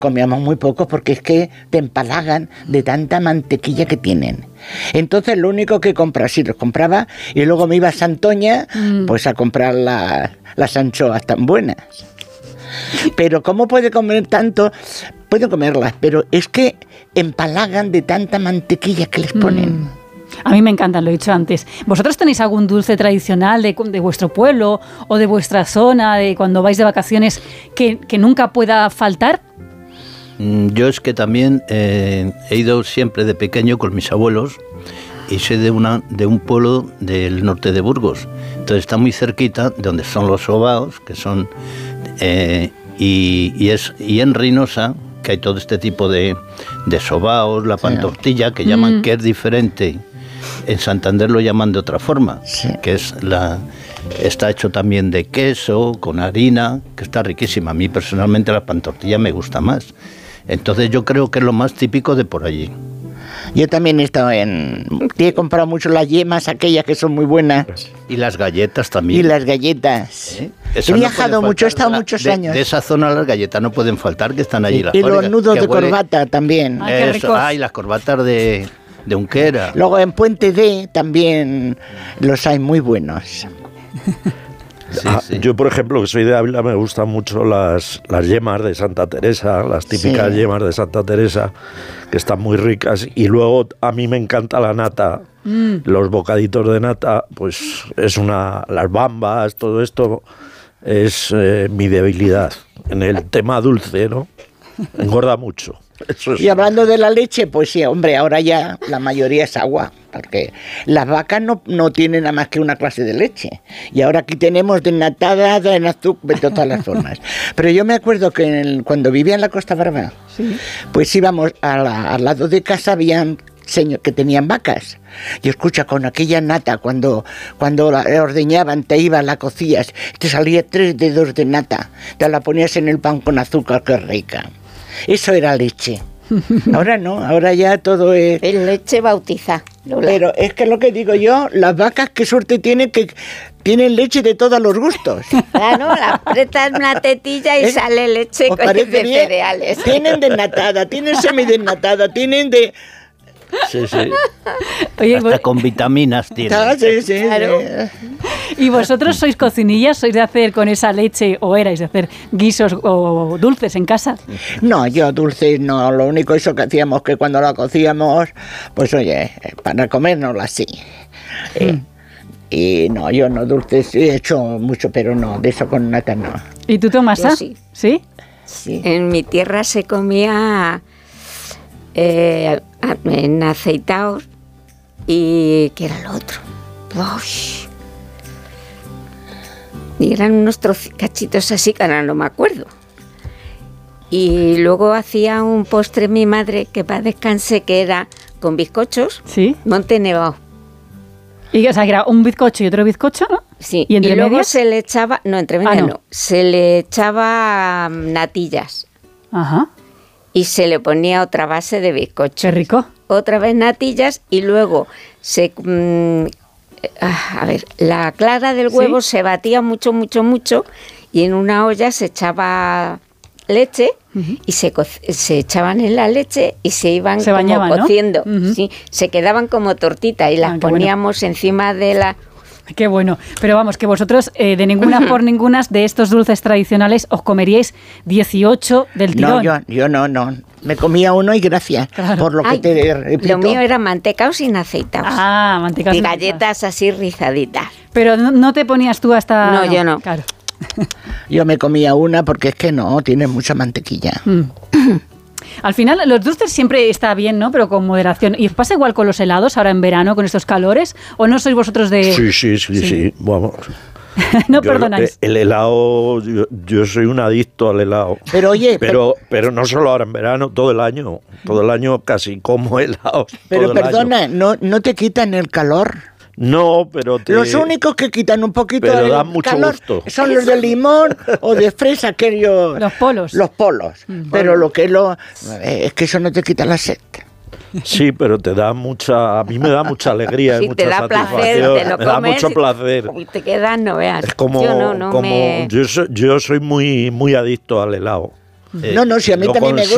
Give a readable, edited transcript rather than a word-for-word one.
comíamos muy poco porque es que te empalagan de tanta mantequilla que tienen. Entonces lo único que compras, sí, los compraba y luego me iba a Santoña pues a comprar las anchoas tan buenas. Pero ¿cómo puede comer tanto? Puedo comerlas, pero es que empalagan de tanta mantequilla que les ponen. A mí me encantan, lo he dicho antes. ¿Vosotros tenéis algún dulce tradicional de vuestro pueblo o de vuestra zona, de cuando vais de vacaciones, que nunca pueda faltar? Yo es que también he ido siempre de pequeño con mis abuelos y soy de un pueblo del norte de Burgos. Entonces está muy cerquita de donde son los sobaos, que son... y en Reynosa, que hay todo este tipo de sobaos, la pantortilla, que llaman que es diferente. En Santander lo llaman de otra forma, que es está hecho también de queso, con harina, que está riquísima. A mí personalmente la pantortilla me gusta más. Entonces yo creo que es lo más típico de por allí. Yo también he comprado mucho las yemas, aquellas que son muy buenas. Y las galletas también. Y las galletas. He viajado mucho, he estado muchos años. De esa zona las galletas no pueden faltar, que están allí las y los nudos de corbata también. Y las corbatas de Unquera. Luego en Puente D también los hay muy buenos. Sí. Yo, por ejemplo, que soy de Ávila, me gustan mucho las yemas de Santa Teresa, las típicas yemas de Santa Teresa, que están muy ricas. Y luego a mí me encanta la nata, los bocaditos de nata, pues las bambas, todo esto es mi debilidad en el tema dulce, ¿no? Engorda mucho. Eso es. Y hablando de la leche, pues sí, hombre, ahora ya la mayoría es agua, porque las vacas no tienen nada más que una clase de leche. Y ahora aquí tenemos desnatada, en azúcar, de todas las formas. Pero yo me acuerdo que cuando vivía en la Costa Brava, pues íbamos al lado de casa, habían señores que tenían vacas. Y escucha, con aquella nata, cuando la ordeñaban, te ibas, la cocías, te salía 3 dedos de nata, te la ponías en el pan con azúcar, qué rica. Eso era leche. Ahora no, ahora ya todo es... Es leche bautizada. Pero es que lo que digo yo, las vacas qué suerte tienen, que tienen leche de todos los gustos. Claro, la apretas una tetilla y sale leche de cereales. Tienen desnatada, tienen semidesnatada, tienen de... Sí. Oye, hasta con vitaminas tiene. Sí, claro. ¿Y vosotros sois cocinillas? ¿Sois de hacer con esa leche, o erais de hacer guisos o dulces en casa? No, yo dulces no, lo único eso que hacíamos, que cuando la cocíamos, pues oye, para comérnosla así. Y no, yo no, dulces he hecho mucho, pero no, de eso con nata no. ¿Y tú, Tomasa? Sí. ¿Sí? Sí. En mi tierra se comía... en aceitaos y ¿qué era lo otro? Y eran unos cachitos así que ahora no me acuerdo. Y luego hacía un postre mi madre, que para descanse, que era con bizcochos, Monte Nevado. Y o sea, que era un bizcocho y otro bizcocho, ¿no? Sí, y luego medias? Se le echaba, no, entre medias no, se le echaba natillas. Ajá. Y se le ponía otra base de bizcocho. ¡Qué rico! Otra vez natillas y luego la clara del huevo se batía mucho y en una olla se echaba leche y se echaban en la leche y se iban bañaban, como cociendo. ¿no? Sí, se quedaban como tortitas y las poníamos encima de la... Qué bueno. Pero vamos, que vosotros de ninguna por ningunas de estos dulces tradicionales os comeríais 18 del tirón. No, yo no. Me comía uno y gracias. Claro. Por lo que te repito. Lo mío era mantecao sin aceitaos. Ah, mantecao sin aceitaos. Y galletas así rizaditas. Pero no te ponías tú hasta... No, yo no. Claro. Yo me comía una porque es que no, tiene mucha mantequilla. Al final, los dulces siempre está bien, ¿no? Pero con moderación. ¿Y os pasa igual con los helados ahora en verano, con estos calores? ¿O no sois vosotros de...? Sí. Vamos. No perdonáis. El helado, yo soy un adicto al helado. Pero oye... Pero no solo ahora en verano, todo el año casi como helado. Pero perdona, ¿no te quitan el calor? No, pero los únicos que quitan un poquito pero el dan mucho calor gusto. Son los de limón o de fresa, aquellos... Los polos. Los polos. Pero lo que es que eso no te quita la sed. Sí, pero te da a mí me da mucha alegría, sí, mucha te da satisfacción, placer, te lo me da comes mucho placer. Y te quedas, no veas. Es como yo soy muy adicto al helado. No, si a mí también me gusta.